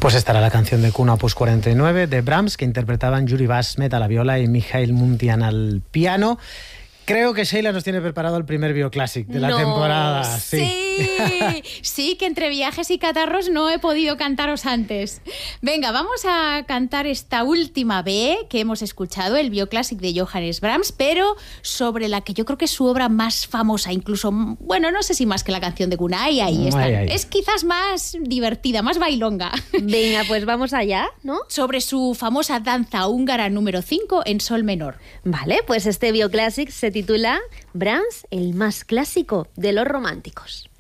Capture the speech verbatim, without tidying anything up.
Pues estará la canción de Cuna Opus cuarenta y nueve de Brahms, que interpretaban Yuri Basmet a la viola y Mikhail Muntian al piano. Creo que Sheila nos tiene preparado el primer Bioclásic de la no, temporada. Sí. sí, sí, que entre viajes y catarros no he podido cantaros antes. Venga, vamos a cantar esta última B que hemos escuchado, el Bioclásic de Johannes Brahms, pero sobre la que yo creo que es su obra más famosa, incluso, bueno, no sé si más que la canción de Gunay, ahí está. Ay, ay. Es quizás más divertida, más bailonga. Venga, pues vamos allá, ¿no? Sobre su famosa danza húngara número cinco en sol menor. Vale, pues este Bioclásic se titula Brahms, el más clásico de los románticos.